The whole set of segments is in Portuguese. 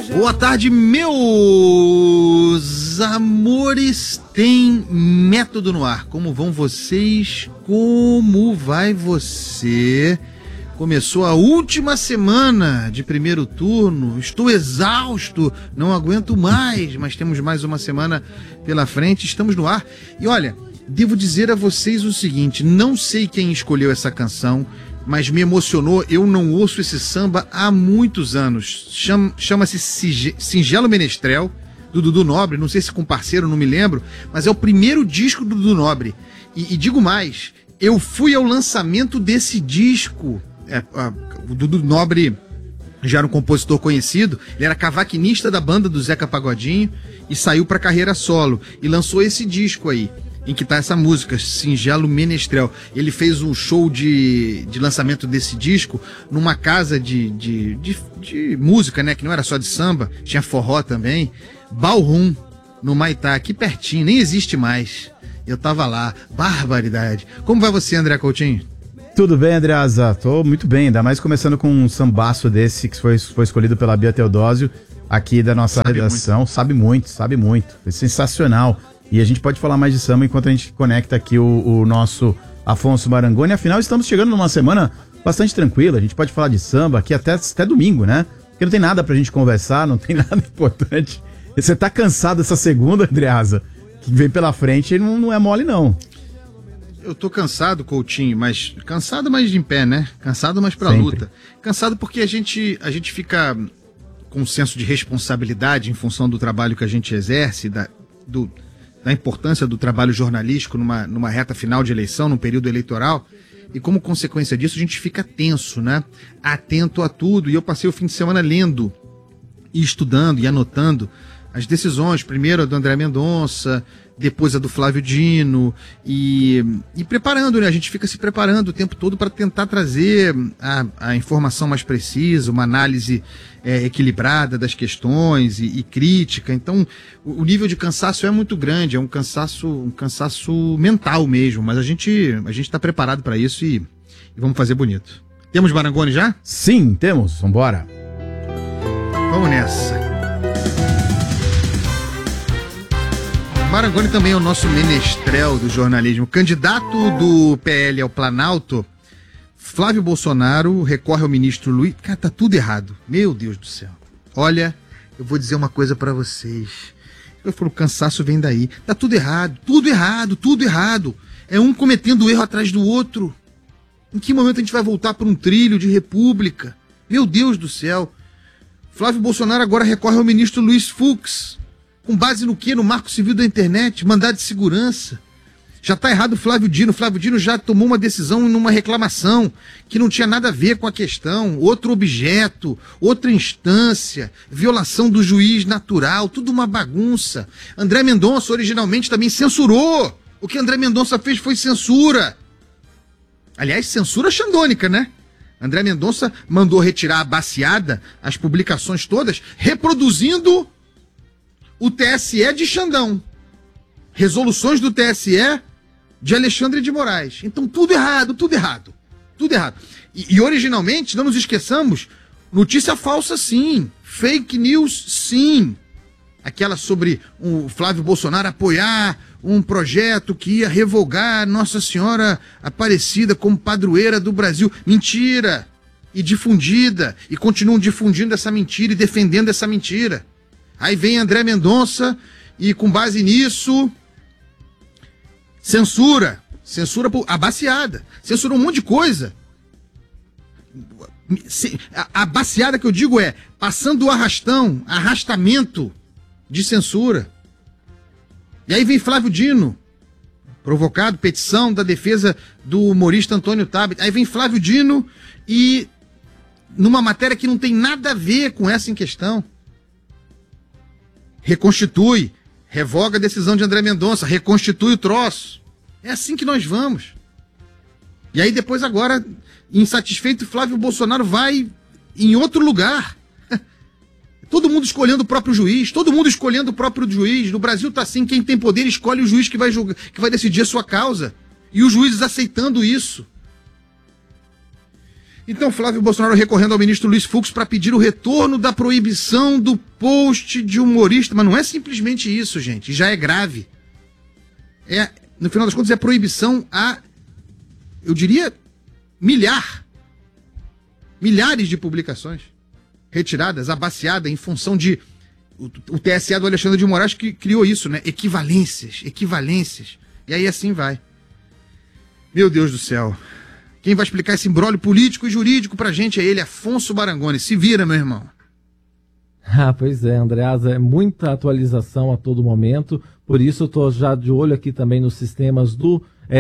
Boa tarde, meus amores. Tem Método no ar. Como vão vocês? Como vai você? Começou a última semana de primeiro turno. Estou exausto, não aguento mais, mas temos mais uma semana pela frente. Estamos no ar. E olha, devo dizer a vocês o seguinte: não sei quem escolheu essa canção, mas me emocionou. Eu não ouço esse samba há muitos anos. Chama-se Singelo Menestrel, do Dudu Nobre. Não sei se com parceiro, não me lembro, mas é o primeiro disco do Dudu Nobre. E digo mais, eu fui ao lançamento desse disco. O Dudu Nobre já era um compositor conhecido, ele era cavaquinista da banda do Zeca Pagodinho e saiu para carreira solo e lançou esse disco aí, em que tá essa música, Singelo Menestrel. Ele fez um show de lançamento desse disco numa casa de música, né? Que não era só de samba, tinha forró também. Ballroom, no Maitá, aqui pertinho, nem existe mais. Eu tava lá, barbaridade. Como vai você, André Coutinho? Tudo bem, Andreasa? Tô muito bem, ainda mais começando com um sambaço desse que foi escolhido pela Bia Teodósio, aqui da nossa redação. Muito. Sabe muito. Foi sensacional. E a gente pode falar mais de samba enquanto a gente conecta aqui o nosso Afonso Marangoni. Afinal, estamos chegando numa semana bastante tranquila. A gente pode falar de samba aqui até domingo, né? Porque não tem nada pra gente conversar, não tem nada importante. E você tá cansado dessa segunda, Andreasa, que vem pela frente e não é mole, não. Eu tô cansado, Coutinho, mas cansado, mas de em pé, né? Cansado, mas pra Sempre. luta. Cansado porque a gente fica com um senso de responsabilidade em função do trabalho que a gente exerce, da importância do trabalho jornalístico numa reta final de eleição, num período eleitoral, e como consequência disso a gente fica tenso, né? Atento a tudo. E eu passei o fim de semana lendo e estudando e anotando as decisões, primeiro a do André Mendonça, depois a do Flávio Dino, e preparando, né? A gente fica se preparando o tempo todo para tentar trazer a informação mais precisa, uma análise equilibrada das questões e crítica. Então, o nível de cansaço é muito grande, é um cansaço mental mesmo, mas a gente está preparado para isso e vamos fazer bonito. Temos Marangoni já? Sim, temos. Vambora. Vamos nessa. Marangoni também é o nosso menestrel do jornalismo. Candidato do PL ao Planalto, Flávio Bolsonaro recorre ao ministro Luiz... Cara, tá tudo errado. Meu Deus do céu. Olha, eu vou dizer uma coisa pra vocês. Eu falo, o cansaço vem daí. Tá tudo errado, tudo errado, tudo errado. É um cometendo erro atrás do outro. Em que momento a gente vai voltar para um trilho de república? Meu Deus do céu. Flávio Bolsonaro agora recorre ao ministro Luiz Fux. Com base no quê? No Marco Civil da Internet, mandado de segurança. Já está errado o Flávio Dino. O Flávio Dino já tomou uma decisão numa reclamação que não tinha nada a ver com a questão. Outro objeto, outra instância, violação do juiz natural, tudo uma bagunça. André Mendonça originalmente também censurou. O que André Mendonça fez foi censura. Aliás, censura xandônica, né? André Mendonça mandou retirar a baciada, as publicações todas, reproduzindo o TSE de Xandão. Resoluções do TSE de Alexandre de Moraes. Então tudo errado, tudo errado. Tudo errado. E originalmente, não nos esqueçamos, notícia falsa sim. Fake news sim. Aquela sobre o Flávio Bolsonaro apoiar um projeto que ia revogar Nossa Senhora Aparecida como padroeira do Brasil. Mentira. E difundida. E continuam difundindo essa mentira e defendendo essa mentira. Aí vem André Mendonça e, com base nisso, censura a baciada, censura um monte de coisa. A baciada que eu digo é passando o arrastamento de censura. E aí vem Flávio Dino, provocado, petição da defesa do humorista Antônio Tabet. Aí vem Flávio Dino e, numa matéria que não tem nada a ver com essa em questão, reconstitui, revoga a decisão de André Mendonça, reconstitui o troço. É assim que nós vamos. E aí depois agora, insatisfeito, Flávio Bolsonaro vai em outro lugar. Todo mundo escolhendo o próprio juiz, todo mundo escolhendo o próprio juiz. No Brasil tá assim, quem tem poder escolhe o juiz que vai julgar, que vai decidir a sua causa. E os juízes aceitando isso. Então, Flávio Bolsonaro recorrendo ao ministro Luiz Fux para pedir o retorno da proibição do post de humorista. Mas não é simplesmente isso, gente. Já é grave. No final das contas, é proibição a, eu diria, milhares de publicações retiradas, abaciadas, em função de... O TSE do Alexandre de Moraes que criou isso, né? Equivalências. E aí assim vai. Meu Deus do céu. Quem vai explicar esse imbróglio político e jurídico pra gente é ele, Afonso Barangoni. Se vira, meu irmão. Pois é, Andreasa, é muita atualização a todo momento, por isso eu estou já de olho aqui também nos sistemas do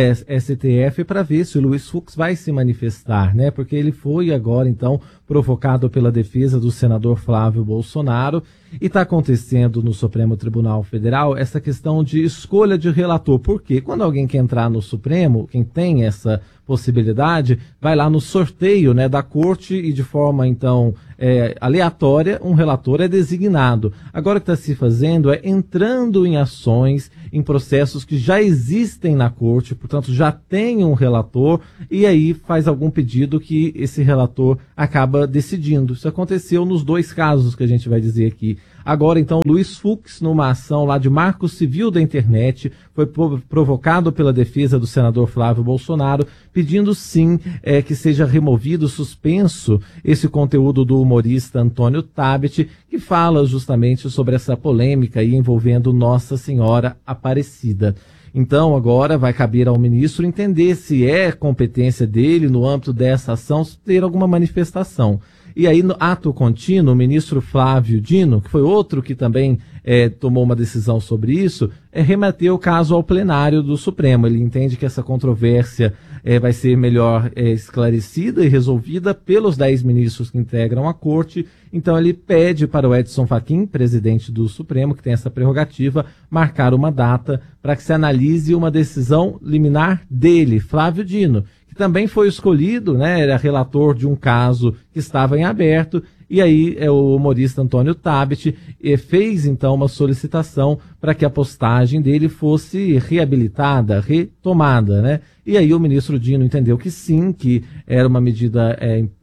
STF para ver se o Luiz Fux vai se manifestar, né? Porque ele foi agora, então, provocado pela defesa do senador Flávio Bolsonaro e está acontecendo no Supremo Tribunal Federal essa questão de escolha de relator. Porque quando alguém quer entrar no Supremo, quem tem essa possibilidade, vai lá no sorteio, né, da corte e de forma, então, aleatória, um relator é designado. Agora o que está se fazendo é entrando em ações, em processos que já existem na corte, portanto já tem um relator, e aí faz algum pedido que esse relator acaba decidindo. Isso aconteceu nos dois casos que a gente vai dizer aqui. Agora, então, Luiz Fux, numa ação lá de marco civil da internet, foi provocado pela defesa do senador Flávio Bolsonaro, pedindo sim que seja removido, suspenso, esse conteúdo do humorista Antônio Tabet, que fala justamente sobre essa polêmica aí envolvendo Nossa Senhora Aparecida. Então, agora vai caber ao ministro entender se é competência dele, no âmbito dessa ação, ter alguma manifestação. E aí, no ato contínuo, o ministro Flávio Dino, que foi outro que também tomou uma decisão sobre isso, remeteu o caso ao plenário do Supremo. Ele entende que essa controvérsia vai ser melhor esclarecida e resolvida pelos 10 ministros que integram a corte. Então ele pede para o Edson Fachin, presidente do Supremo, que tem essa prerrogativa, marcar uma data para que se analise uma decisão liminar dele, Flávio Dino, que também foi escolhido, né, era relator de um caso que estava em aberto, e aí o humorista Antônio Tabet fez então uma solicitação para que a postagem dele fosse reabilitada, retomada, né? E aí o ministro Dino entendeu que sim, que era uma medida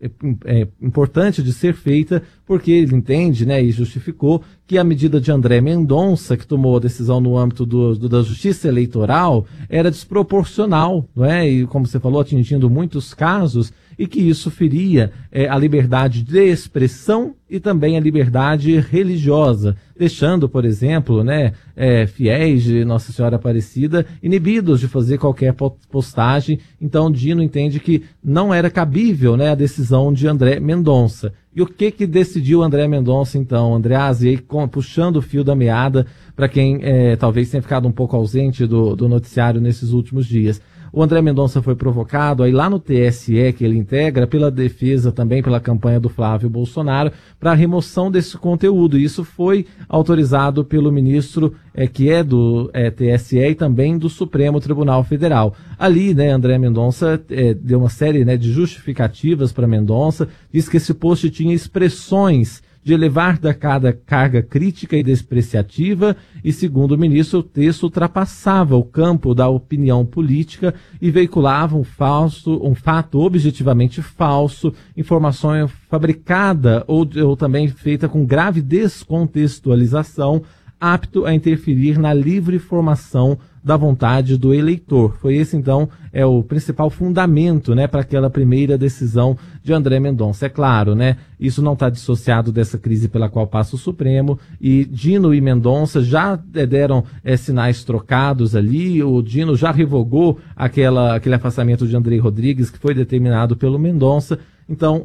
importante de ser feita, porque ele entende, né, e justificou que a medida de André Mendonça, que tomou a decisão no âmbito da justiça eleitoral, era desproporcional, não é? E como você falou, atingindo muitos casos, e que isso feria a liberdade de expressão e também a liberdade religiosa, deixando, por exemplo, né, fiéis de Nossa Senhora Aparecida inibidos de fazer qualquer postagem. Então, Dino entende que não era cabível, né, a decisão de André Mendonça. E o que decidiu André Mendonça, então, Andreas? E aí, puxando o fio da meada para quem talvez tenha ficado um pouco ausente do noticiário nesses últimos dias. O André Mendonça foi provocado aí lá no TSE, que ele integra, pela defesa também, pela campanha do Flávio Bolsonaro, para a remoção desse conteúdo. E isso foi autorizado pelo ministro que é do TSE e também do Supremo Tribunal Federal. Ali, né, André Mendonça deu uma série, né, de justificativas para Mendonça, diz que esse post tinha expressões de elevada carga crítica e despreciativa, e segundo o ministro, o texto ultrapassava o campo da opinião política e veiculava um fato objetivamente falso, informação fabricada ou também feita com grave descontextualização, apto a interferir na livre formação da vontade do eleitor. Foi esse, então, o principal fundamento, né, para aquela primeira decisão de André Mendonça. É claro, né, isso não está dissociado dessa crise pela qual passa o Supremo, e Dino e Mendonça já deram sinais trocados ali. O Dino já revogou aquele afastamento de Andrei Rodrigues, que foi determinado pelo Mendonça. Então,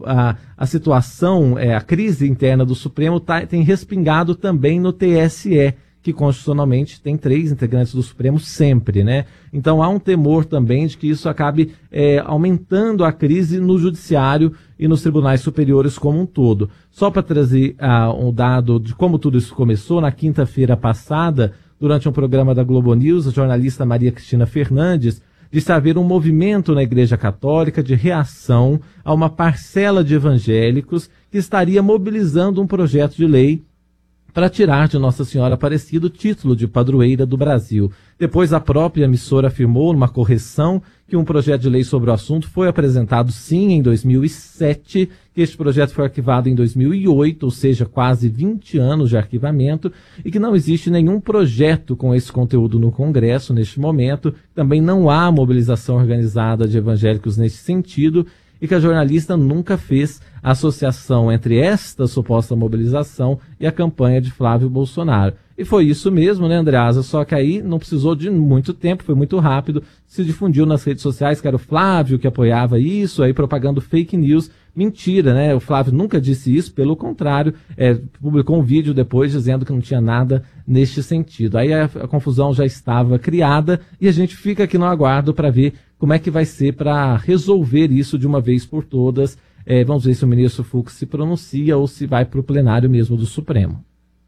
a situação, a crise interna do Supremo tem respingado também no TSE, que constitucionalmente tem 3 integrantes do Supremo sempre, né? Então há um temor também de que isso acabe aumentando a crise no judiciário e nos tribunais superiores como um todo. Só para trazer um dado de como tudo isso começou, na quinta-feira passada, durante um programa da Globo News, a jornalista Maria Cristina Fernandes disse haver um movimento na Igreja Católica de reação a uma parcela de evangélicos que estaria mobilizando um projeto de lei para tirar de Nossa Senhora Aparecida o título de padroeira do Brasil. Depois, a própria emissora afirmou, numa correção, que um projeto de lei sobre o assunto foi apresentado, sim, em 2007, que este projeto foi arquivado em 2008, ou seja, quase 20 anos de arquivamento, e que não existe nenhum projeto com esse conteúdo no Congresso neste momento. Também não há mobilização organizada de evangélicos nesse sentido, e que a jornalista nunca fez associação entre esta suposta mobilização e a campanha de Flávio Bolsonaro. E foi isso mesmo, né, Andreasa? Só que aí não precisou de muito tempo, foi muito rápido, se difundiu nas redes sociais que era o Flávio que apoiava isso, aí propagando fake news. Mentira, né? O Flávio nunca disse isso, pelo contrário, publicou um vídeo depois dizendo que não tinha nada neste sentido. Aí a confusão já estava criada e a gente fica aqui no aguardo para ver como é que vai ser para resolver isso de uma vez por todas. Vamos ver se o ministro Fux se pronuncia ou se vai para o plenário mesmo do Supremo.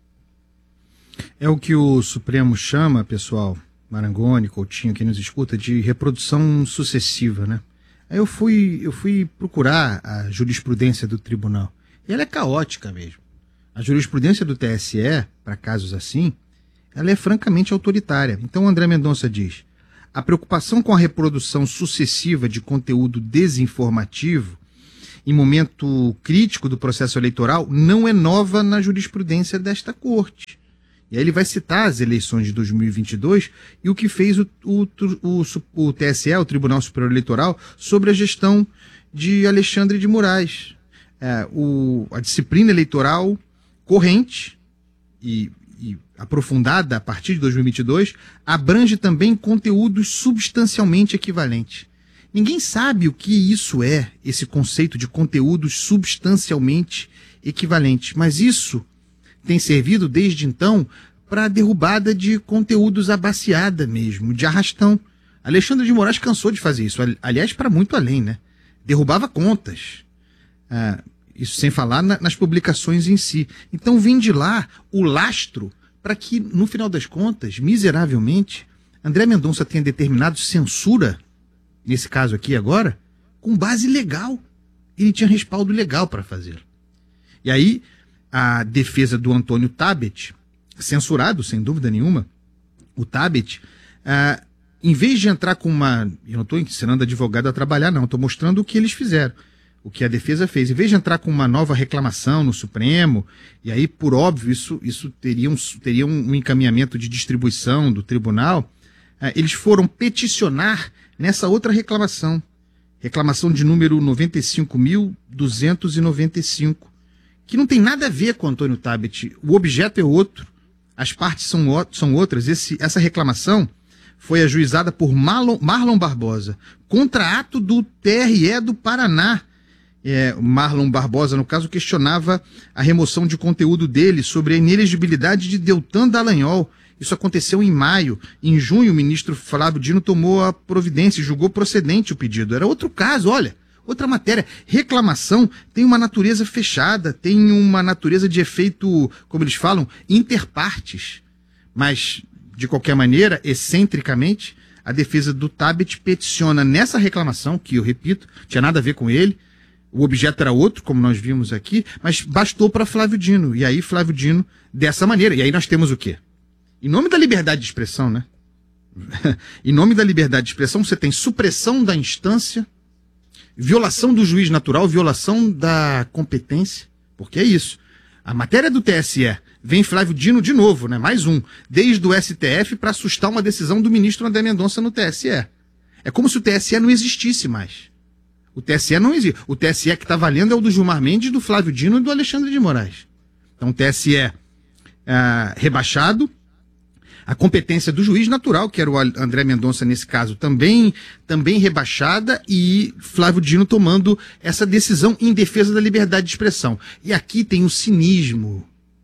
É o que o Supremo chama, pessoal, Marangoni, Coutinho, quem nos escuta, de reprodução sucessiva, né? Aí eu fui procurar a jurisprudência do tribunal. E ela é caótica mesmo. A jurisprudência do TSE, para casos assim, ela é francamente autoritária. Então o André Mendonça diz: a preocupação com a reprodução sucessiva de conteúdo desinformativo em momento crítico do processo eleitoral não é nova na jurisprudência desta corte. E aí ele vai citar as eleições de 2022 e o que fez o TSE, o Tribunal Superior Eleitoral, sobre a gestão de Alexandre de Moraes. A disciplina eleitoral corrente e aprofundada a partir de 2022 abrange também conteúdos substancialmente equivalentes. Ninguém sabe o que isso é, esse conceito de conteúdos substancialmente equivalentes, mas isso tem servido desde então para a derrubada de conteúdos abaciada mesmo, de arrastão. Alexandre de Moraes cansou de fazer isso, aliás, para muito além, né? Derrubava contas. Isso sem falar nas publicações em si. Então vem de lá o lastro para que, no final das contas, miseravelmente, André Mendonça tenha determinado censura, nesse caso aqui agora, com base legal. Ele tinha respaldo legal para fazer. E aí, a defesa do Antônio Tabet, censurado, sem dúvida nenhuma, o Tabet, em vez de entrar com uma... Eu não estou ensinando advogado a trabalhar, não. Estou mostrando o que eles fizeram, o que a defesa fez. Em vez de entrar com uma nova reclamação no Supremo, e aí, por óbvio, isso teria um encaminhamento de distribuição do tribunal, eles foram peticionar nessa outra reclamação. Reclamação de número 95.295. Que não tem nada a ver com o Antônio Tabet. O objeto é outro, as partes são outras. Essa reclamação foi ajuizada por Marlon Barbosa, contra ato do TRE do Paraná. Marlon Barbosa, no caso, questionava a remoção de conteúdo dele sobre a inelegibilidade de Deltan Dallagnol. Isso aconteceu em maio. Em junho, o ministro Flávio Dino tomou a providência e julgou procedente o pedido. Era outro caso, olha. Outra matéria. Reclamação tem uma natureza fechada, tem uma natureza de efeito, como eles falam, interpartes. Mas, de qualquer maneira, excentricamente, a defesa do Tabet peticiona nessa reclamação, que eu repito, tinha nada a ver com ele, o objeto era outro, como nós vimos aqui, mas bastou para Flávio Dino. E aí Flávio Dino, dessa maneira. E aí nós temos o quê? Em nome da liberdade de expressão, né? Em nome da liberdade de expressão, você tem supressão da instância, violação do juiz natural, violação da competência, porque é isso. A matéria do TSE, vem Flávio Dino de novo, né? Mais um, desde o STF para assustar uma decisão do ministro André Mendonça no TSE. É como se o TSE não existisse mais. O TSE não existe. O TSE que está valendo é o do Gilmar Mendes, do Flávio Dino e do Alexandre de Moraes. Então o TSE rebaixado, a competência do juiz natural, que era o André Mendonça nesse caso, também rebaixada, e Flávio Dino tomando essa decisão em defesa da liberdade de expressão. E aqui tem o cinismo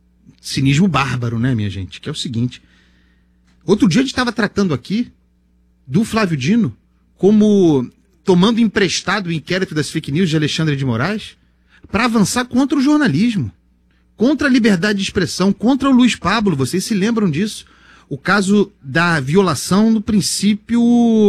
bárbaro, né, minha gente, que é o seguinte. Outro dia a gente estava tratando aqui do Flávio Dino como tomando emprestado o inquérito das fake news de Alexandre de Moraes para avançar contra o jornalismo, contra a liberdade de expressão, contra o Luiz Pablo, vocês se lembram disso? O caso da violação do princípio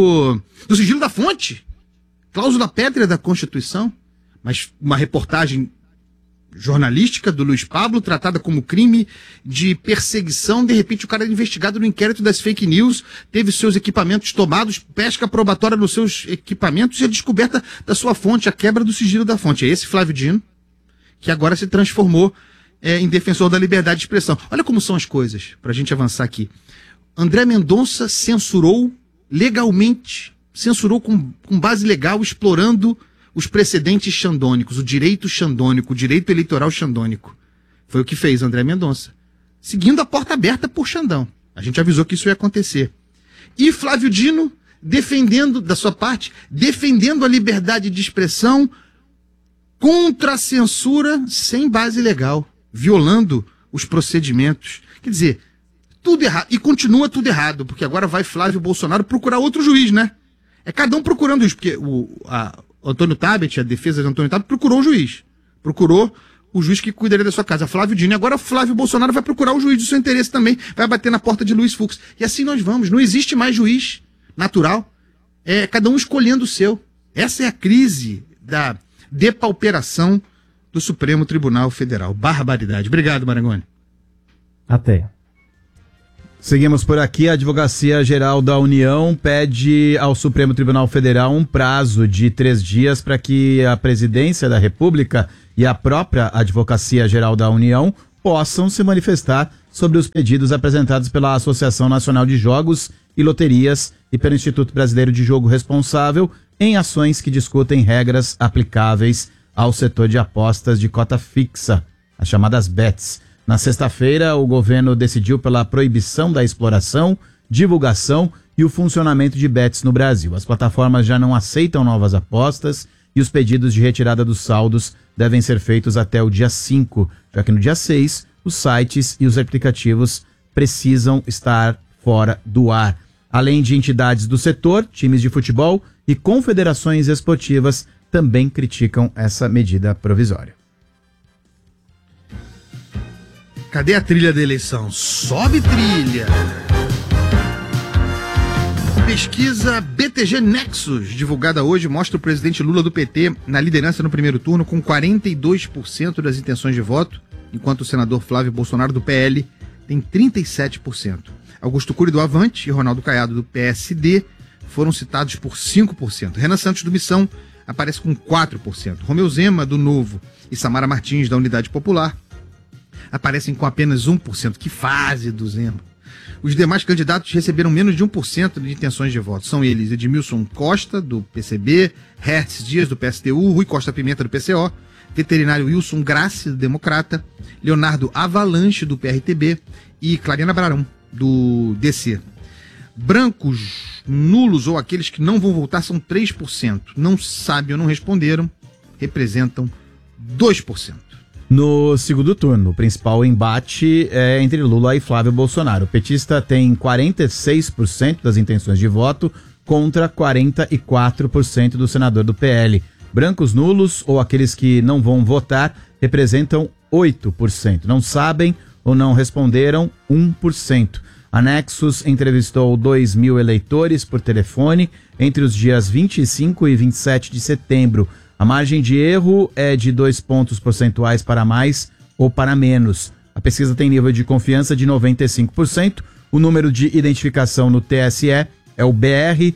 do sigilo da fonte, cláusula pétrea da Constituição, mas uma reportagem jornalística do Luiz Pablo, tratada como crime de perseguição. De repente o cara é investigado no inquérito das fake news, teve seus equipamentos tomados, pesca probatória nos seus equipamentos e a descoberta da sua fonte, a quebra do sigilo da fonte. É esse Flávio Dino que agora se transformou em defensor da liberdade de expressão. Olha como são as coisas, pra gente avançar aqui. André Mendonça censurou legalmente, censurou com base legal, explorando os precedentes xandônicos, o direito xandônico, o direito eleitoral xandônico. Foi o que fez André Mendonça, seguindo a porta aberta por Xandão. A gente avisou que isso ia acontecer. E Flávio Dino, defendendo, da sua parte, defendendo a liberdade de expressão contra a censura sem base legal, violando os procedimentos. Quer dizer, tudo errado. E continua tudo errado, porque agora vai Flávio Bolsonaro procurar outro juiz, né? É cada um procurando juiz, porque Antônio Tabet, a defesa de Antônio Tabet, procurou um juiz. Procurou o juiz que cuidaria da sua casa, Flávio Dino. E agora Flávio Bolsonaro vai procurar o juiz do seu interesse também. Vai bater na porta de Luiz Fux. E assim nós vamos. Não existe mais juiz natural. É cada um escolhendo o seu. Essa é a crise da depauperação do Supremo Tribunal Federal. Barbaridade. Obrigado, Marangoni. Até. Seguimos por aqui. A Advocacia Geral da União pede ao Supremo Tribunal Federal um prazo de 3 dias para que a Presidência da República e a própria Advocacia Geral da União possam se manifestar sobre os pedidos apresentados pela Associação Nacional de Jogos e Loterias e pelo Instituto Brasileiro de Jogo Responsável em ações que discutem regras aplicáveis ao setor de apostas de cota fixa, as chamadas bets. Na sexta-feira, o governo decidiu pela proibição da exploração, divulgação e o funcionamento de bets no Brasil. As plataformas já não aceitam novas apostas e os pedidos de retirada dos saldos devem ser feitos até o dia 5, já que no dia 6, os sites e os aplicativos precisam estar fora do ar. Além de entidades do setor, times de futebol e confederações esportivas também criticam essa medida provisória. Cadê a trilha da eleição? Sobe trilha! Pesquisa BTG Nexus, divulgada hoje, mostra o presidente Lula do PT na liderança no primeiro turno com 42% das intenções de voto, enquanto o senador Flávio Bolsonaro do PL tem 37%. Augusto Cury do Avante e Ronaldo Caiado do PSD foram citados por 5%. Renan Santos do Missão aparece com 4%. Romeu Zema do Novo e Samara Martins da Unidade Popular aparecem com apenas 1%. Que fase do Zema! Os demais candidatos receberam menos de 1% de intenções de voto. São eles Edmilson Costa, do PCB, Hertz Dias, do PSTU, Rui Costa Pimenta, do PCO, veterinário Wilson Grassi, do Democrata, Leonardo Avalanche, do PRTB e Clarina Brarão, do DC. Brancos, nulos ou aqueles que não vão votar são 3%. Não sabem ou não responderam, representam 2%. No segundo turno, o principal embate é entre Lula e Flávio Bolsonaro. O petista tem 46% das intenções de voto contra 44% do senador do PL. Brancos nulos ou aqueles que não vão votar representam 8%. Não sabem ou não responderam 1%. A Nexus entrevistou 2.000 eleitores por telefone entre os dias 25 e 27 de setembro. A margem de erro é de 2 pontos percentuais para mais ou para menos. A pesquisa tem nível de confiança de 95%. O número de identificação no TSE é o BR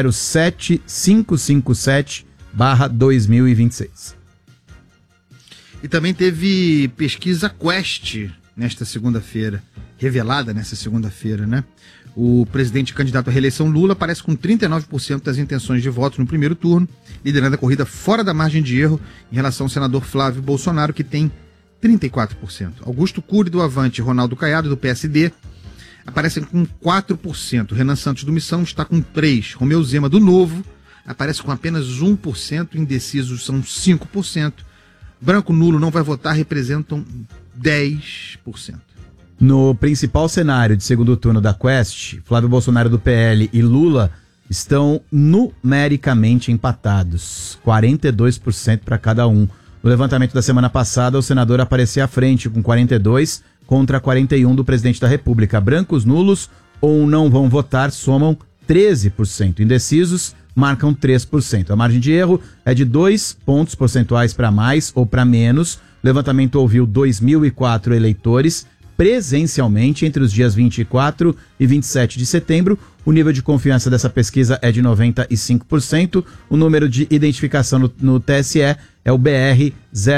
07557/2026. E também teve pesquisa Quest nesta segunda-feira, revelada nesta segunda-feira, né? O presidente candidato à reeleição Lula aparece com 39% das intenções de voto no primeiro turno, liderando a corrida fora da margem de erro em relação ao senador Flávio Bolsonaro, que tem 34%. Augusto Cury do Avante e Ronaldo Caiado do PSD aparecem com 4%. Renan Santos do Missão está com 3%. Romeu Zema do Novo aparece com apenas 1%. Indecisos são 5%. Branco nulo não vai votar, representam 10%. No principal cenário de segundo turno da Quest, Flávio Bolsonaro do PL e Lula estão numericamente empatados, 42% para cada um. No levantamento da semana passada, o senador aparecia à frente com 42% contra 41% do presidente da República. Brancos nulos ou não vão votar somam 13%. Indecisos marcam 3%. A margem de erro é de 2 pontos percentuais para mais ou para menos. O levantamento ouviu 2.004 eleitores presencialmente entre os dias 24 e 27 de setembro. O nível de confiança dessa pesquisa é de 95%. O número de identificação no TSE é o BR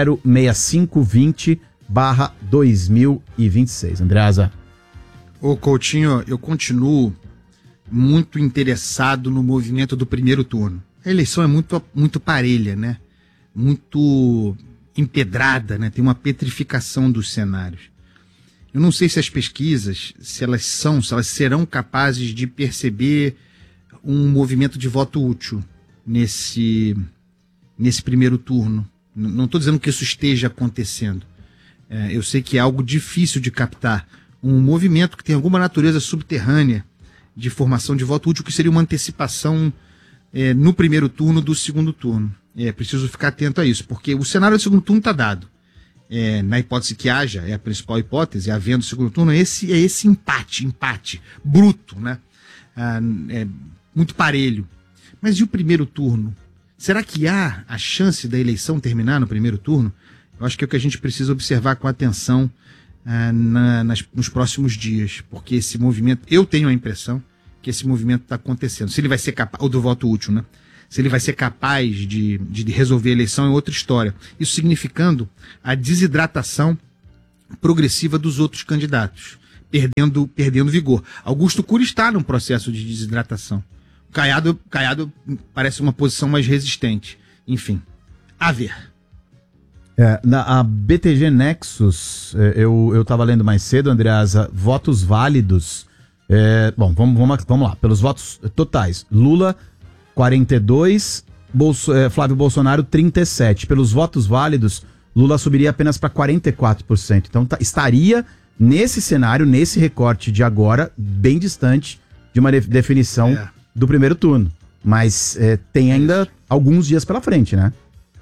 06520/2026. Andreasa. Ô Coutinho, eu continuo muito interessado no movimento do primeiro turno. A eleição é muito parelha, né? Muito empedrada, né? Tem uma petrificação dos cenários. Eu não sei se as pesquisas, se elas serão capazes de perceber um movimento de voto útil nesse primeiro turno. Não estou dizendo que isso esteja acontecendo. Eu sei que é algo difícil de captar. Um movimento que tem alguma natureza subterrânea de formação de voto útil, que seria uma antecipação no primeiro turno do segundo turno. É preciso ficar atento a isso, porque o cenário do segundo turno está dado. Na hipótese que haja, é a principal hipótese, havendo segundo turno, esse empate bruto, né? Muito parelho. Mas e o primeiro turno? Será que há a chance da eleição terminar no primeiro turno? Eu acho que é o que a gente precisa observar com atenção nos próximos dias, porque esse movimento, eu tenho a impressão que esse movimento está acontecendo. Se ele vai ser capaz, ou do voto útil, né? Se ele vai ser capaz de resolver a eleição é outra história. Isso significando a desidratação progressiva dos outros candidatos, perdendo vigor. Augusto Cury está num processo de desidratação. O Caiado parece uma posição mais resistente. Enfim, a ver. A BTG Nexus, eu estava lendo mais cedo, Andreasa, votos válidos. Bom, vamos lá. Pelos votos totais, Lula 42, Flávio Bolsonaro 37. Pelos votos válidos, Lula subiria apenas para 44%. Então estaria nesse cenário, nesse recorte de agora, bem distante de uma definição do primeiro turno. Mas tem ainda alguns dias pela frente, né?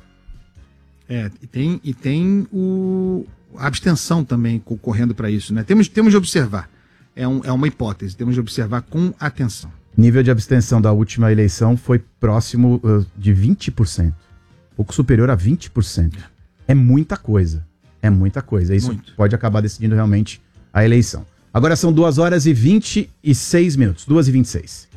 E tem a abstenção também concorrendo para isso, né? Temos de observar. É uma hipótese, temos de observar com atenção. Nível de abstenção da última eleição foi próximo de 20%. Pouco superior a 20%. É muita coisa. Isso pode acabar decidindo realmente a eleição. Agora são 2h26. 2h26.